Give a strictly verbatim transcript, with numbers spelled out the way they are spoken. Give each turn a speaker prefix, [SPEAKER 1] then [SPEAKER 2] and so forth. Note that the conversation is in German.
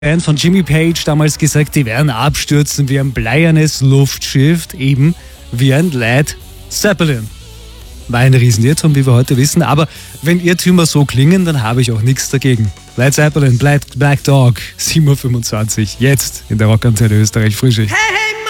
[SPEAKER 1] Band von Jimmy Page damals gesagt, die werden abstürzen wie ein bleiernes Luftschiff, eben wie ein Led Zeppelin. War ein Riesenirrtum, wie wir heute wissen, aber wenn Irrtümer so klingen, dann habe ich auch nichts dagegen. Led Zeppelin, Black, Black Dog, sieben Uhr fünfundzwanzig, jetzt in der Rockantenne Österreich Frühschicht.
[SPEAKER 2] Hey, hey,